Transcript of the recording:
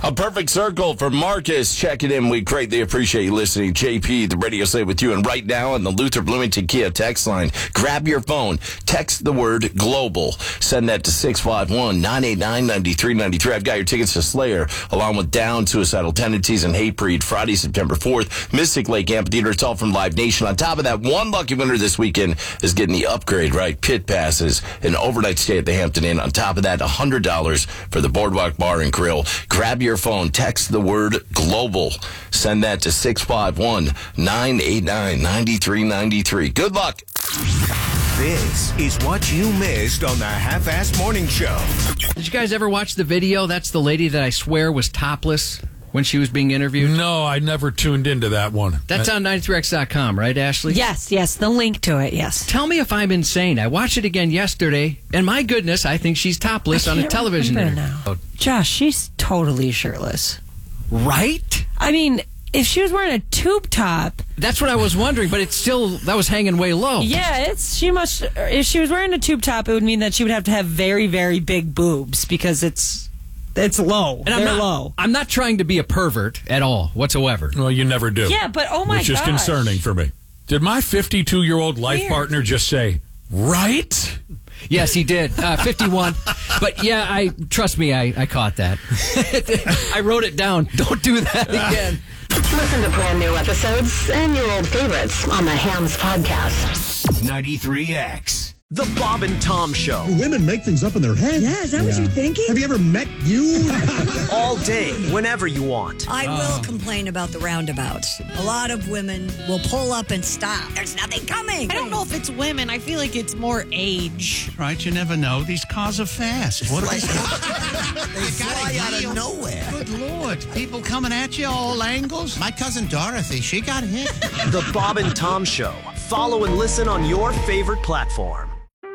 A perfect circle for Marcus checking in. We greatly appreciate you listening. JP, the radio say with you. And right now on the Luther Bloomington Kia text line, grab your phone, text the word global. Send that to 651-989-9393. I've got your tickets to Slayer, along with Down, Suicidal Tendencies, and Hatebreed, Friday, September 4th. Mystic Lake Amphitheater. It's all from Live Nation. On top of that, one lucky winner this weekend is getting the upgrade, right? Pit passes, an overnight stay at the Hampton Inn. On top of that, $100 for the Boardwalk Bar and Grill. Grab your phone, text the word global. Send that to 651-989-9393. Good luck. This is what you missed on the Half-Assed Morning Show. Did you guys ever watch the video? That's the lady that I swear was topless when she was being interviewed. No, I never tuned into that one. That's on 93x.com, right, Ashley? Yes, the link to it, yes. Tell me if I'm insane. I watched it again yesterday, and my goodness, I think she's topless on a television interview. Now. Josh, she's totally shirtless. Right? I mean, if she was wearing a tube top... That's what I was wondering, but that was hanging way low. Yeah, if she was wearing a tube top, it would mean that she would have to have very, very big boobs, because it's low. And They're low. I'm not trying to be a pervert at all, whatsoever. Well, you never do. Yeah, but oh my gosh. Which is concerning for me. Did my 52-year-old life partner just say, right? Yes, he did. 51. But yeah, trust me, I caught that. I wrote it down. Don't do that again. Listen to brand new episodes and your old favorites on the Hams Podcast. 93X. The Bob and Tom Show. Women make things up in their head. Yeah, is that what you're thinking? Have you ever met you? All day, whenever you want. I will complain about the roundabouts. A lot of women will pull up and stop. There's nothing coming. I don't know if it's women. I feel like it's more age. Right, you never know. These cars are fast. What they fly out of nowhere. Good Lord. People coming at you all angles. My cousin Dorothy, she got hit. The Bob and Tom Show. Follow and listen on your favorite platform.